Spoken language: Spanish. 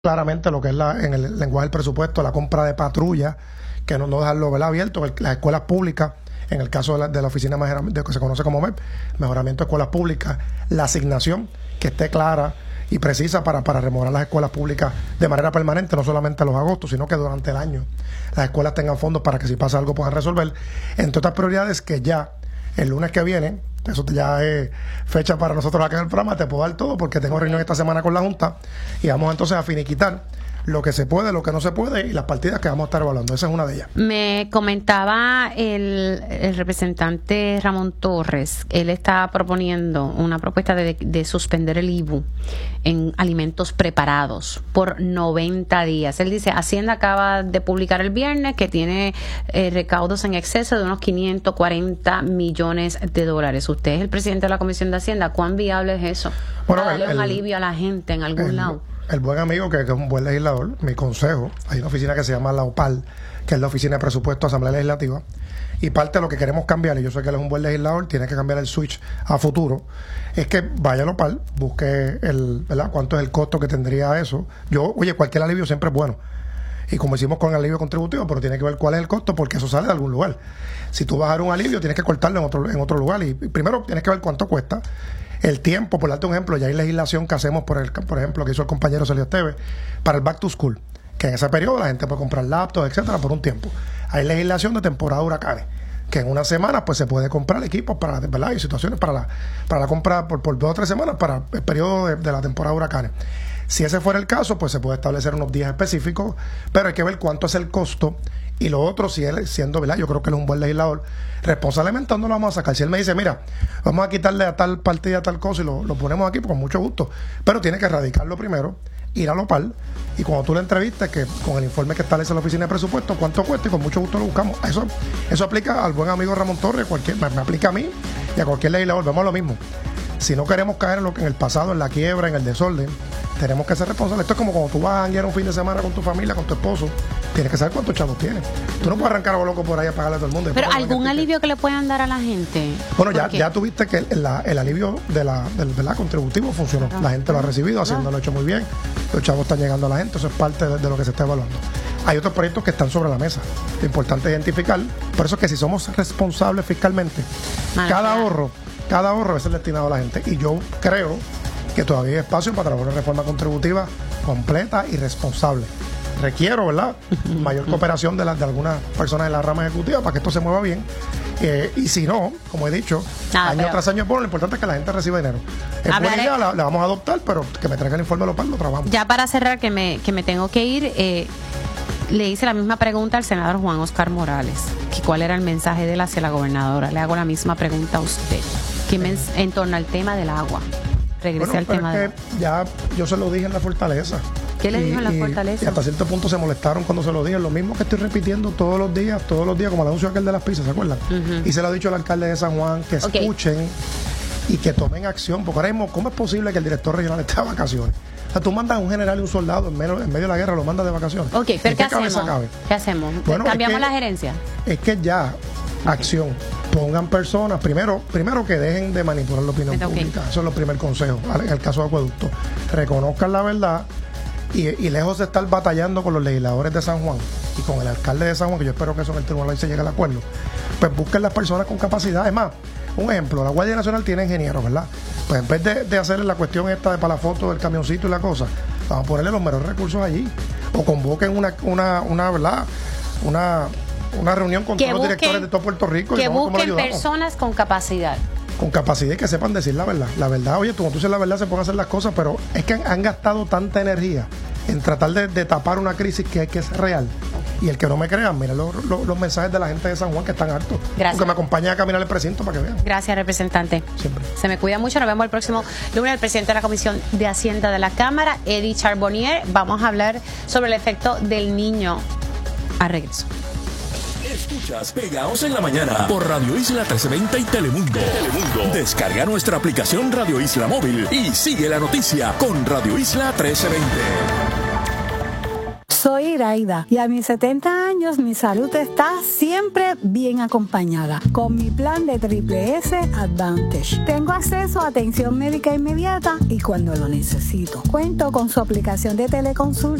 claramente lo que es en el lenguaje del presupuesto, la compra de patrulla, que no dejarlo, ¿verdad?, abierto. Las escuelas públicas, en el caso de la oficina de que se conoce como MEP, mejoramiento de escuelas públicas, la asignación que esté clara y precisa para remodelar las escuelas públicas de manera permanente, no solamente a los agostos, sino que durante el año las escuelas tengan fondos para que si pasa algo puedan resolver. Entre otras prioridades que ya el lunes que viene, eso ya es fecha para nosotros acá en el programa, te puedo dar todo porque tengo reunión esta semana con la Junta y vamos entonces a finiquitar lo que se puede, lo que no se puede y las partidas que vamos a estar evaluando. Esa es una de ellas. Me comentaba el representante Ramón Torres, él está proponiendo una propuesta de suspender el IVU en alimentos preparados por 90 días. Él dice, Hacienda acaba de publicar el viernes que tiene recaudos en exceso de unos 540 millones de dólares. Usted es el presidente de la Comisión de Hacienda, ¿cuán viable es eso? Bueno, para darle un alivio a la gente en algún lado. El buen amigo, que es un buen legislador, mi consejo, hay una oficina que se llama la OPAL, que es la Oficina de Presupuesto de Asamblea Legislativa, y parte de lo que queremos cambiar, y yo sé que él es un buen legislador, tiene que cambiar el switch a futuro, es que vaya a la OPAL, busque ¿verdad?, cuánto es el costo que tendría eso. Cualquier alivio siempre es bueno, y como hicimos con el alivio contributivo, pero tiene que ver cuál es el costo, porque eso sale de algún lugar. Si tú vas a dar un alivio, tienes que cortarlo en otro lugar, y primero tienes que ver cuánto cuesta. El tiempo, por darte un ejemplo, ya hay legislación que hacemos, por ejemplo, que hizo el compañero Celio Esteves, para el Back to School, que en ese periodo la gente puede comprar laptops, etcétera, por un tiempo. Hay legislación de temporada de huracanes, que en una semana pues se puede comprar equipos para, ¿verdad?, y situaciones para la compra por 2 o 3 semanas para el periodo de la temporada de huracanes. Si ese fuera el caso, pues se puede establecer unos días específicos, pero hay que ver cuánto es el costo. Y lo otro, si él, siendo, ¿verdad?, yo creo que él es un buen legislador, responsablemente no lo vamos a sacar. Si él me dice, mira, vamos a quitarle a tal partida tal cosa y lo ponemos aquí, pues con mucho gusto. Pero tiene que erradicarlo primero, ir a la OPAL, y cuando tú le entrevistes, que con el informe que establece la oficina de presupuesto, cuánto cuesta, y con mucho gusto lo buscamos. Eso aplica al buen amigo Ramón Torres, me aplica a mí y a cualquier legislador. Vemos lo mismo. Si no queremos caer en el pasado, en la quiebra, en el desorden, tenemos que ser responsables. Esto es como cuando tú vas a janguear un fin de semana con tu familia, con tu esposo, tienes que saber cuántos chavos tienes. Tú no puedes arrancar a loco por ahí a pagarle a todo el mundo. Pero algún alivio que le puedan dar a la gente. Bueno, ya tuviste que el alivio del contributivo funcionó. La gente lo ha recibido, Hacienda lo ha hecho muy bien. Los chavos están llegando a la gente, eso es parte de lo que se está evaluando. Hay otros proyectos que están sobre la mesa. Lo importante es identificar. Por eso es que si somos responsables fiscalmente, cada ahorro va a ser destinado a la gente. Y yo creo que todavía hay espacio para trabajar una reforma contributiva completa y responsable. Requiero, ¿verdad?, mayor cooperación de algunas personas de la rama ejecutiva para que esto se mueva bien. Y si no, como he dicho, año tras año, lo importante es que la gente reciba dinero. Es buena idea, la vamos a adoptar, pero que me traiga el informe local, lo trabajamos. Ya para cerrar, que me tengo que ir, le hice la misma pregunta al senador Juan Oscar Morales, que cuál era el mensaje de él hacia la gobernadora. Le hago la misma pregunta a usted, en torno al tema del agua. Regrese al tema de... Ya yo se lo dije en la Fortaleza. ¿Qué le dijo en la Fortaleza? Y hasta cierto punto se molestaron cuando se lo dije. Lo mismo que estoy repitiendo todos los días, como el anuncio aquel de las pizzas, ¿se acuerdan? Y se lo ha dicho al alcalde de San Juan, que escuchen y que tomen acción. Porque ahora mismo, ¿cómo es posible que el director regional esté de vacaciones? O sea, tú mandas a un general y un soldado en medio de la guerra, lo mandas de vacaciones. Ok, pero ¿qué hacemos? ¿Qué hacemos? Bueno, ¿Cambiamos la gerencia? Es que ya, acción. Pongan personas, primero que dejen de manipular la opinión pública. Eso es el primer consejo, en el caso de Acueducto. Reconozcan la verdad y lejos de estar batallando con los legisladores de San Juan y con el alcalde de San Juan, que yo espero que eso en el tribunal se llegue al acuerdo, pues busquen las personas con capacidad. Es más, un ejemplo, la Guardia Nacional tiene ingenieros, ¿verdad? Pues en vez de hacerle la cuestión esta de para la foto del camioncito y la cosa, vamos a ponerle los mejores recursos allí. O convoquen ¿verdad?, una reunión con todos los directores de todo Puerto Rico. Que busquen personas con capacidad. Con capacidad y que sepan decir la verdad. La verdad, oye, cuando tú dices la verdad se pueden hacer las cosas, pero es que han gastado tanta energía en tratar de tapar una crisis que es real. Y el que no me crea, mira los mensajes de la gente de San Juan que están hartos. Gracias. Porque me acompañen a caminar el precinto para que vean. Gracias, representante. Siempre. Se me cuida mucho. Nos vemos el próximo lunes. El presidente de la Comisión de Hacienda de la Cámara, Eddie Charbonnier. Vamos a hablar sobre el efecto del niño. A regreso. Escuchas Pegaos en la Mañana por Radio Isla 1320 y Telemundo. Descarga nuestra aplicación Radio Isla Móvil y sigue la noticia con Radio Isla 1320. Soy Iraida y a mis 70 años mi salud está siempre bien acompañada con mi plan de Triple S Advantage. Tengo acceso a atención médica inmediata y cuando lo necesito. Cuento con su aplicación de teleconsulta